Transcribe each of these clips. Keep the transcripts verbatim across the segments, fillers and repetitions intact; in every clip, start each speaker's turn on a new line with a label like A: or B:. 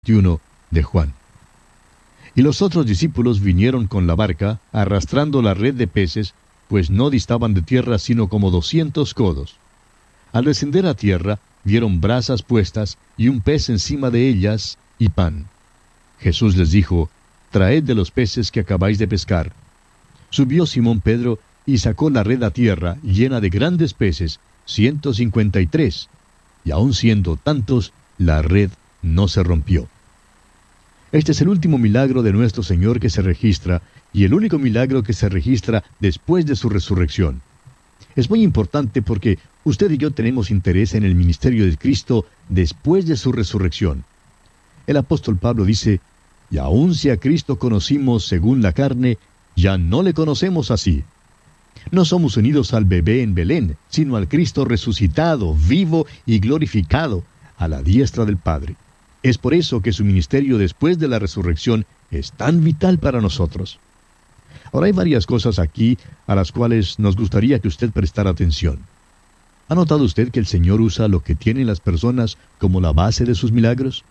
A: veintiuno de Juan. Y los otros discípulos vinieron con la barca, arrastrando la red de peces, pues no distaban de tierra sino como doscientos codos. Al descender a tierra, vieron brasas puestas y un pez encima de ellas y pan. Jesús les dijo: «Traed de los peces que acabáis de pescar». Subió Simón Pedro y sacó la red a tierra llena de grandes peces, ciento cincuenta y tres, y aun siendo tantos, la red no se rompió. Este es el último milagro de nuestro Señor que se registra, y el único milagro que se registra después de su resurrección. Es muy importante porque usted y yo tenemos interés en el ministerio de Cristo después de su resurrección. El apóstol Pablo dice: «Y aun si a Cristo conocimos según la carne, ya no le conocemos así». No somos unidos al bebé en Belén, sino al Cristo resucitado, vivo y glorificado, a la diestra del Padre. Es por eso que su ministerio después de la resurrección es tan vital para nosotros. Ahora hay varias cosas aquí a las cuales nos gustaría que usted prestara atención. ¿Ha notado usted que el Señor usa lo que tienen las personas como la base de sus milagros?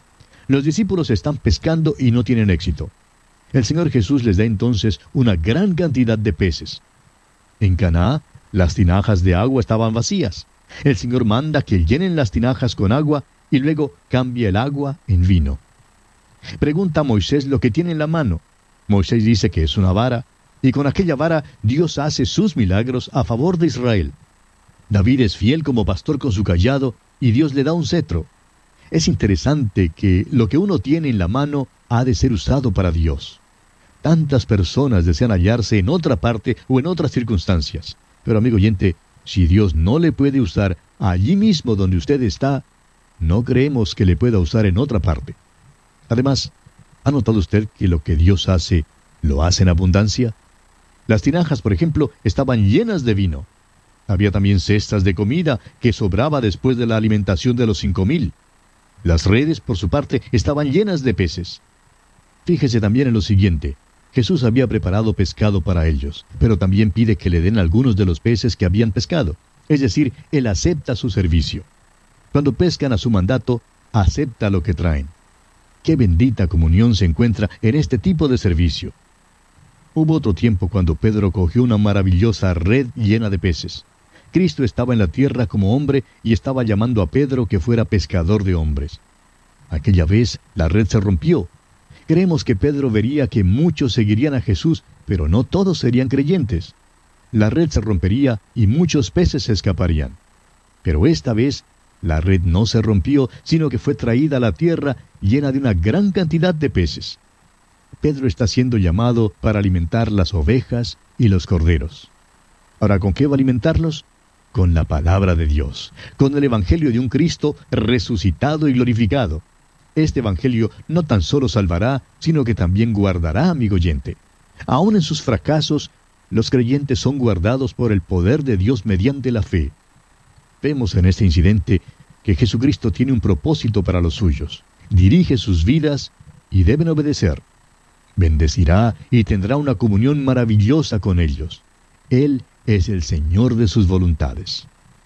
A: Los discípulos están pescando y no tienen éxito. El Señor Jesús les da entonces una gran cantidad de peces. En Caná, las tinajas de agua estaban vacías. El Señor manda que llenen las tinajas con agua y luego cambia el agua en vino. Pregunta a Moisés lo que tiene en la mano. Moisés dice que es una vara, y con aquella vara Dios hace sus milagros a favor de Israel. David es fiel como pastor con su cayado, y Dios le da un cetro. Es interesante que lo que uno tiene en la mano ha de ser usado para Dios. Tantas personas desean hallarse en otra parte o en otras circunstancias. Pero amigo oyente, si Dios no le puede usar allí mismo donde usted está, no creemos que le pueda usar en otra parte. Además, ¿ha notado usted que lo que Dios hace, lo hace en abundancia? Las tinajas, por ejemplo, estaban llenas de vino. Había también cestas de comida que sobraba después de la alimentación de los cinco mil. Las redes, por su parte, estaban llenas de peces. Fíjese también en lo siguiente. Jesús había preparado pescado para ellos, pero también pide que le den algunos de los peces que habían pescado. Es decir, Él acepta su servicio. Cuando pescan a su mandato, acepta lo que traen. Qué bendita comunión se encuentra en este tipo de servicio. Hubo otro tiempo cuando Pedro cogió una maravillosa red llena de peces. Cristo estaba en la tierra como hombre y estaba llamando a Pedro que fuera pescador de hombres. Aquella vez la red se rompió. Creemos que Pedro vería que muchos seguirían a Jesús, pero no todos serían creyentes. La red se rompería y muchos peces se escaparían. Pero esta vez la red no se rompió, sino que fue traída a la tierra llena de una gran cantidad de peces. Pedro está siendo llamado para alimentar las ovejas y los corderos. Ahora, ¿con qué va a alimentarlos? Con la palabra de Dios, con el evangelio de un Cristo resucitado y glorificado. Este evangelio no tan solo salvará, sino que también guardará, amigo oyente. Aún en sus fracasos, los creyentes son guardados por el poder de Dios mediante la fe. Vemos en este incidente que Jesucristo tiene un propósito para los suyos. Dirige sus vidas y deben obedecer. Bendecirá y tendrá una comunión maravillosa con ellos. Él es el Señor de sus voluntades.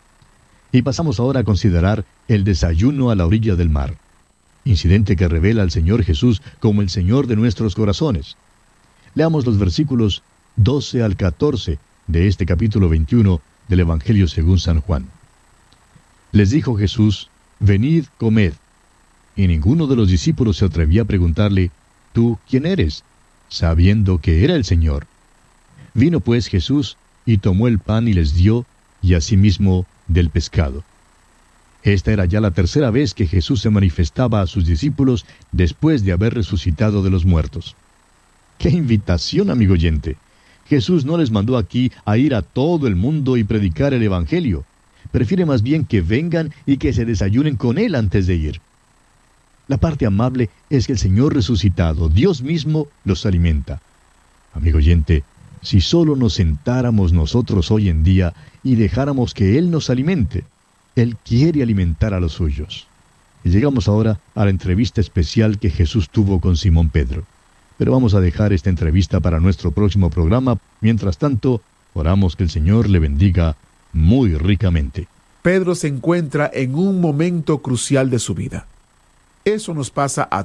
A: Y pasamos ahora a considerar el desayuno a la orilla del mar. Incidente que revela al Señor Jesús como el Señor de nuestros corazones. Leamos los versículos doce al catorce de este capítulo veintiuno del Evangelio según San Juan. Les dijo Jesús: «Venid, comed». Y ninguno de los discípulos se atrevía a preguntarle: «¿Tú quién eres?», sabiendo que era el Señor. Vino pues Jesús y tomó el pan y les dio, y asimismo del pescado. Esta era ya la tercera vez que Jesús se manifestaba a sus discípulos después de haber resucitado de los muertos. ¡Qué invitación, amigo oyente! Jesús no les mandó aquí a ir a todo el mundo y predicar el Evangelio. Prefiere más bien que vengan y que se desayunen con Él antes de ir. La parte amable es que el Señor resucitado, Dios mismo, los alimenta. Amigo oyente, si solo nos sentáramos nosotros hoy en día y dejáramos que Él nos alimente, Él quiere alimentar a los suyos. Y llegamos ahora a la entrevista especial que Jesús tuvo con Simón Pedro. Pero vamos a dejar esta entrevista para nuestro próximo programa. Mientras tanto, oramos que el Señor le bendiga muy ricamente.
B: Pedro se encuentra en un momento crucial de su vida. Eso nos pasa a